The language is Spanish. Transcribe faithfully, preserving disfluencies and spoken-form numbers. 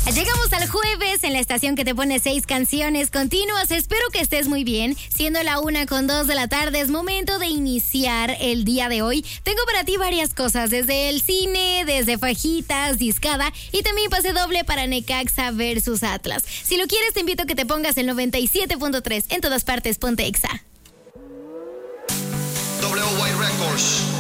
Llegamos al jueves en la estación que te pone seis canciones continuas. Espero que estés muy bien. Siendo la una con dos de la tarde, es momento de iniciar el día de hoy. Tengo para ti varias cosas, desde el cine, desde fajitas, discada y también pase doble para Necaxa versus Atlas. Si lo quieres, te invito a que te pongas el noventa y siete punto tres en todas partes. Ponte Exa. W Y Records.